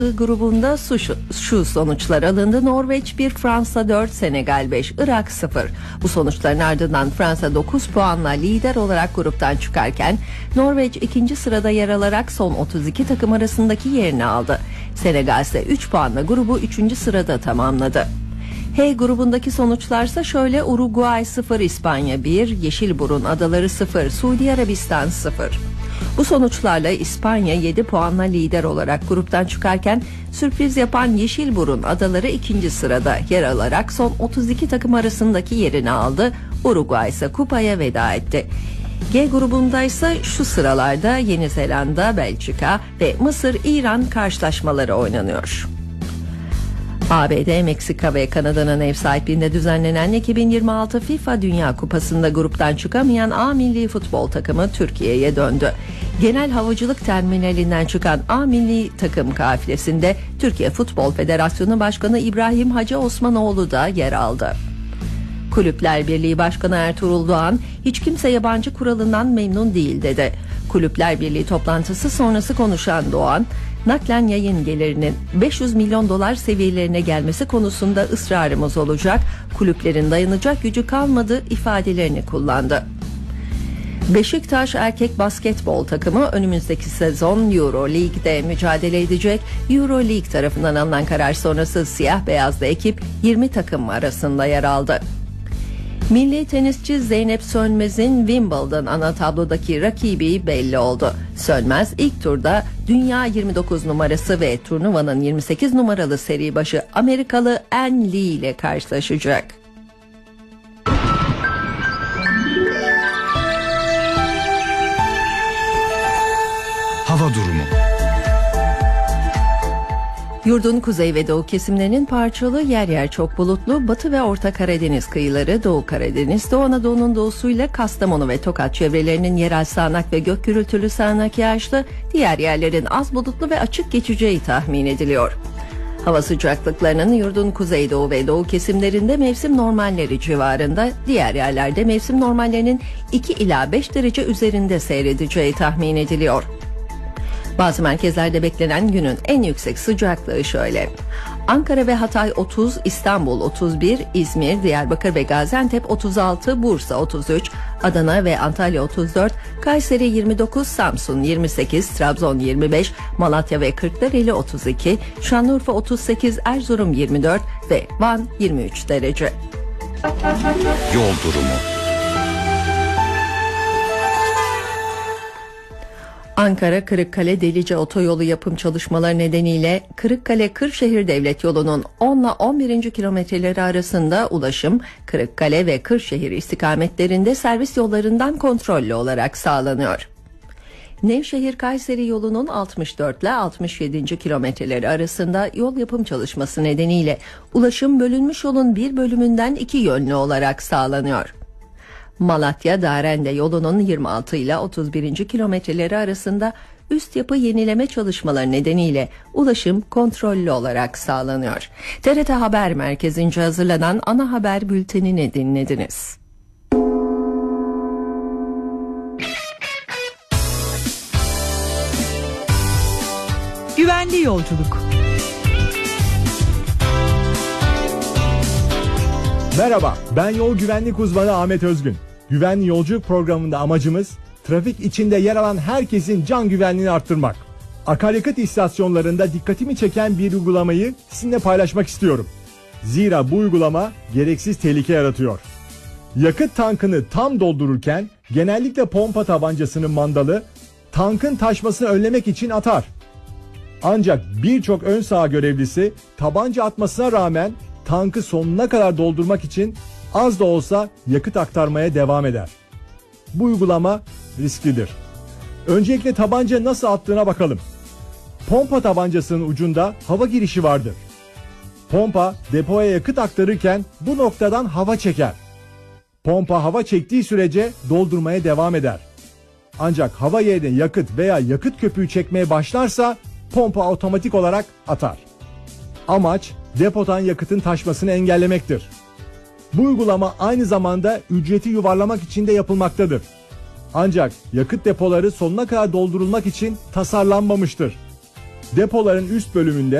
grubunda şu sonuçlar alındı. Norveç 1, Fransa 4, Senegal 5, Irak 0. Bu sonuçların ardından Fransa 9 puanla lider olarak gruptan çıkarken Norveç 2. sırada yer alarak son 32 takım arasındaki yerini aldı. Senegal ise 3 puanla grubu 3. sırada tamamladı. H grubundaki sonuçlarsa şöyle: Uruguay 0, İspanya 1, Yeşilburun Adaları 0, Suudi Arabistan 0. Bu sonuçlarla İspanya 7 puanla lider olarak gruptan çıkarken sürpriz yapan Yeşilburun Adaları 2. sırada yer alarak son 32 takım arasındaki yerini aldı. Uruguay ise kupaya veda etti. G grubunda ise şu sıralarda Yeni Zelanda, Belçika ve Mısır-İran karşılaşmaları oynanıyor. ABD, Meksika ve Kanada'nın ev sahipliğinde düzenlenen 2026 FIFA Dünya Kupası'nda gruptan çıkamayan A milli futbol takımı Türkiye'ye döndü. Genel Havacılık Terminalinden çıkan A milli takım kafilesinde Türkiye Futbol Federasyonu Başkanı İbrahim Hacı Osmanoğlu da yer aldı. Kulüpler Birliği Başkanı Ertuğrul Doğan, hiç kimse yabancı kuralından memnun değil dedi. Kulüpler Birliği toplantısı sonrası konuşan Doğan, naklen yayın gelirinin 500 milyon dolar seviyelerine gelmesi konusunda ısrarımız olacak, kulüplerin dayanacak gücü kalmadı ifadelerini kullandı. Beşiktaş erkek basketbol takımı önümüzdeki sezon Euro League'de mücadele edecek. Euro League tarafından alınan karar sonrası siyah beyazlı ekip 20 takım arasında yer aldı. Milli tenisçi Zeynep Sönmez'in Wimbledon ana tablodaki rakibi belli oldu. Sönmez ilk turda dünya 29 numarası ve turnuvanın 28 numaralı seri başı Amerikalı Ann Lee ile karşılaşacak. Hava durumu. Yurdun kuzey ve doğu kesimlerinin parçalı, yer yer çok bulutlu, Batı ve Orta Karadeniz kıyıları, Doğu Karadeniz, Doğu Anadolu'nun doğusuyla Kastamonu ve Tokat çevrelerinin yerel sağanak ve gök gürültülü sağanak yağışlı, diğer yerlerin az bulutlu ve açık geçeceği tahmin ediliyor. Hava sıcaklıklarının yurdun kuzeydoğu ve doğu kesimlerinde mevsim normalleri civarında, diğer yerlerde mevsim normallerinin 2 ila 5 derece üzerinde seyredeceği tahmin ediliyor. Bazı merkezlerde beklenen günün en yüksek sıcaklığı şöyle: Ankara ve Hatay 30, İstanbul 31, İzmir, Diyarbakır ve Gaziantep 36, Bursa 33, Adana ve Antalya 34, Kayseri 29, Samsun 28, Trabzon 25, Malatya ve Kırklareli 32, Şanlıurfa 38, Erzurum 24 ve Van 23 derece. Yol durumu. Ankara Kırıkkale Delice otoyolu yapım çalışmaları nedeniyle Kırıkkale-Kırşehir Devlet Yolu'nun 10 ile 11. kilometreleri arasında ulaşım Kırıkkale ve Kırşehir istikametlerinde servis yollarından kontrollü olarak sağlanıyor. Nevşehir-Kayseri yolunun 64 ile 67. kilometreleri arasında yol yapım çalışması nedeniyle ulaşım bölünmüş yolun bir bölümünden iki yönlü olarak sağlanıyor. Malatya-Darende yolunun 26 ile 31. kilometreleri arasında üst yapı yenileme çalışmaları nedeniyle ulaşım kontrollü olarak sağlanıyor. TRT Haber Merkezi'nce hazırlanan ana haber bültenini dinlediniz. Güvenli yolculuk. Merhaba, ben yol güvenlik uzmanı Ahmet Özgün. Güvenli yolculuk programında amacımız trafik içinde yer alan herkesin can güvenliğini arttırmak. Akaryakıt istasyonlarında dikkatimi çeken bir uygulamayı sizinle paylaşmak istiyorum. Zira bu uygulama gereksiz tehlike yaratıyor. Yakıt tankını tam doldururken genellikle pompa tabancasının mandalı tankın taşmasını önlemek için atar. Ancak birçok ön saha görevlisi tabanca atmasına rağmen tankı sonuna kadar doldurmak için az da olsa yakıt aktarmaya devam eder. Bu uygulama risklidir. Öncelikle tabanca nasıl attığına bakalım. Pompa tabancasının ucunda hava girişi vardır. Pompa depoya yakıt aktarırken bu noktadan hava çeker. Pompa hava çektiği sürece doldurmaya devam eder. Ancak hava yerine yakıt veya yakıt köpüğü çekmeye başlarsa pompa otomatik olarak atar. Amaç depodan yakıtın taşmasını engellemektir. Bu uygulama aynı zamanda ücreti yuvarlamak için de yapılmaktadır. Ancak yakıt depoları sonuna kadar doldurulmak için tasarlanmamıştır. Depoların üst bölümünde